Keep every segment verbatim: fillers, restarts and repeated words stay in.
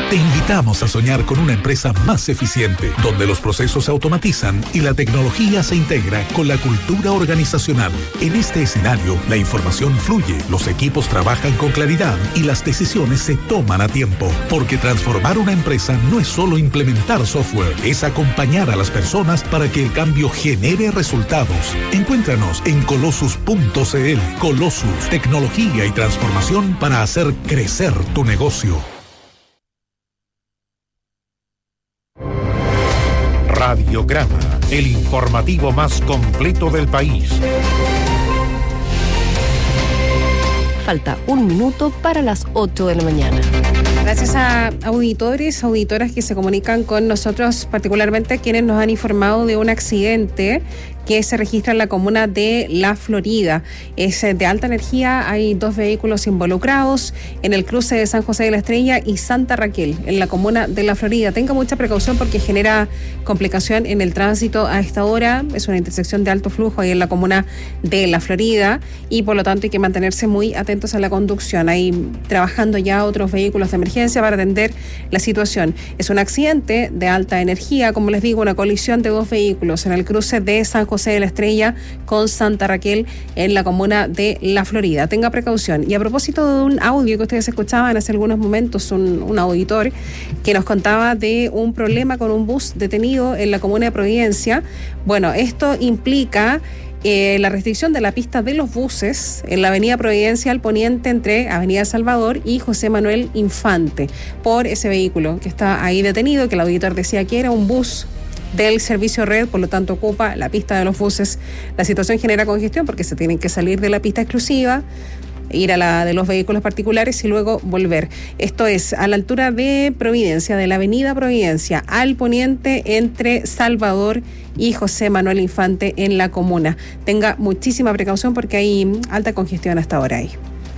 Te invitamos a soñar con una empresa más eficiente, donde los procesos se automatizan y la tecnología se integra con la cultura organizacional. En este escenario, la información fluye, los equipos trabajan con claridad y las decisiones se toman a tiempo. Porque transformar una empresa no es solo implementar software, es acompañar a las personas para que el cambio genere resultados. Encuéntranos en colossus punto c l. Colossus, tecnología y transformación para hacer crecer tu negocio. Radiograma, el informativo más completo del país. Falta un minuto para las ocho de la mañana. Gracias a auditores, auditoras que se comunican con nosotros, particularmente quienes nos han informado de un accidente que se registra en la comuna de La Florida. Es de alta energía, hay dos vehículos involucrados en el cruce de San José de la Estrella y Santa Raquel, en la comuna de La Florida. Tenga mucha precaución porque genera complicación en el tránsito a esta hora. Es una intersección de alto flujo ahí en la comuna de La Florida y por lo tanto hay que mantenerse muy atentos a la conducción. Hay trabajando ya otros vehículos de emergencia para atender la situación. Es un accidente de alta energía, como les digo, una colisión de dos vehículos en el cruce de San José de la Estrella con Santa Raquel en la comuna de La Florida. Tenga precaución. Y a propósito de un audio que ustedes escuchaban hace algunos momentos, un, un auditor que nos contaba de un problema con un bus detenido en la comuna de Providencia. Bueno, esto implica Eh, la restricción de la pista de los buses en la avenida Providencia al poniente entre avenida Salvador y José Manuel Infante por ese vehículo que está ahí detenido, que el auditor decía que era un bus del servicio red, por lo tanto ocupa la pista de los buses. La situación genera congestión porque se tienen que salir de la pista exclusiva, ir a la de los vehículos particulares y luego volver. Esto es a la altura de Providencia, de la avenida Providencia, al poniente entre Salvador y José Manuel Infante en la comuna. Tenga muchísima precaución porque hay alta congestión hasta ahora ahí.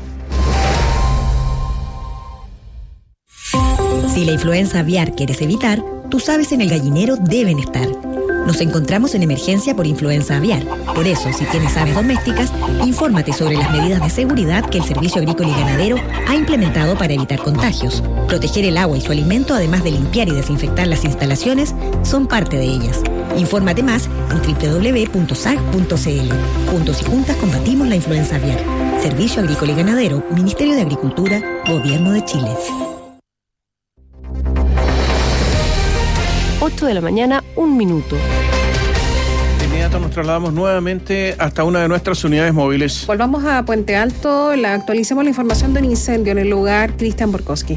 Si la influenza aviar quieres evitar, tú sabes en el gallinero deben estar. Nos encontramos en emergencia por influenza aviar. Por eso, si tienes aves domésticas, infórmate sobre las medidas de seguridad que el Servicio Agrícola y Ganadero ha implementado para evitar contagios. Proteger el agua y su alimento, además de limpiar y desinfectar las instalaciones, son parte de ellas. Infórmate más en doble u doble u doble u punto sag punto c l. Juntos y juntas combatimos la influenza aviar. Servicio Agrícola y Ganadero, Ministerio de Agricultura, Gobierno de Chile. ocho de la mañana, un minuto. De inmediato nos trasladamos nuevamente hasta una de nuestras unidades móviles. Volvamos a Puente Alto, la actualicemos la información de un incendio en el lugar. Cristian Borkowski.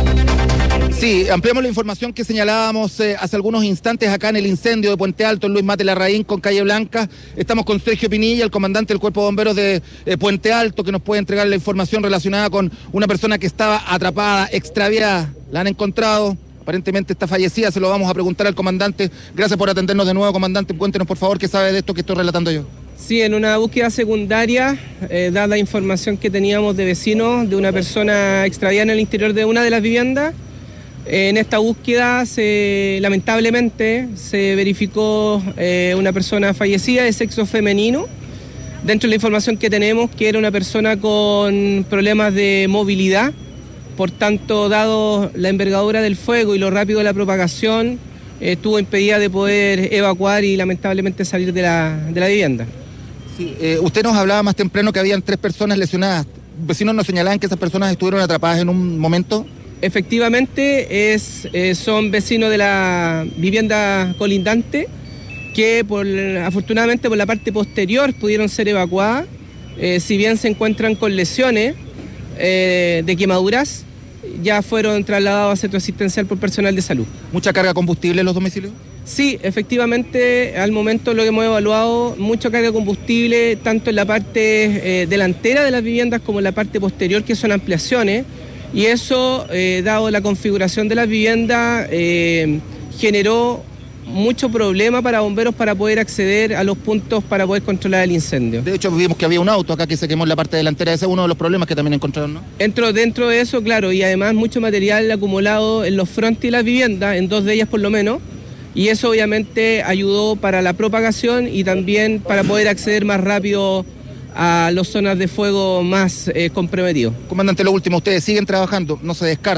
Sí, ampliamos la información que señalábamos eh, hace algunos instantes acá en el incendio de Puente Alto, en Luis Mate Larraín con Calle Blanca. Estamos con Sergio Pinilla, el comandante del Cuerpo de Bomberos de eh, Puente Alto, que nos puede entregar la información relacionada con una persona que estaba atrapada, extraviada. La han encontrado. Aparentemente está fallecida, se lo vamos a preguntar al comandante. Gracias por atendernos de nuevo, comandante. Cuéntenos, por favor, qué sabe de esto que estoy relatando yo. Sí, en una búsqueda secundaria, eh, dada la información que teníamos de vecinos de una persona extraviada en el interior de una de las viviendas, eh, en esta búsqueda, se, lamentablemente, se verificó eh, una persona fallecida de sexo femenino. Dentro de la información que tenemos, que era una persona con problemas de movilidad. Por tanto, dado la envergadura del fuego y lo rápido de la propagación, eh, estuvo impedida de poder evacuar y lamentablemente salir de la, de la vivienda. Sí, eh, usted nos hablaba más temprano que habían tres personas lesionadas. ¿Vecinos nos señalaban que esas personas estuvieron atrapadas en un momento? Efectivamente, es, eh, son vecinos de la vivienda colindante que por, afortunadamente por la parte posterior pudieron ser evacuadas, eh, si bien se encuentran con lesiones eh, de quemaduras, ya fueron trasladados a centro asistencial por personal de salud. ¿Mucha carga de combustible en los domicilios? Sí, efectivamente, al momento lo que hemos evaluado, mucha carga de combustible, tanto en la parte eh, delantera de las viviendas como en la parte posterior, que son ampliaciones, y eso, eh, dado la configuración de las viviendas, eh, generó mucho problema para bomberos para poder acceder a los puntos para poder controlar el incendio. De hecho, vimos que había un auto acá que se quemó en la parte delantera. Ese es uno de los problemas que también encontraron, ¿no? Dentro, dentro de eso, claro, y además mucho material acumulado en los frontis de las viviendas, en dos de ellas por lo menos, y eso obviamente ayudó para la propagación y también para poder acceder más rápido a las zonas de fuego más eh, comprometidos. Comandante, lo último, ustedes siguen trabajando, no se descarta